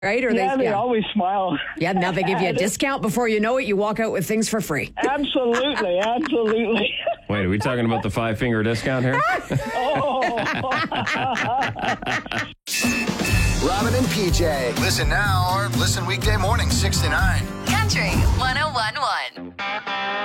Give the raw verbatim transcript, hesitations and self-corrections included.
right? Or Yeah, they, they always smile. Yeah, now they give you a discount. Before you know it, you walk out with things for free. Absolutely, absolutely. Wait, are we talking about the five-finger discount here? Oh. Robin and P J. Listen now or listen weekday morning, six to nine. Country one oh one point one.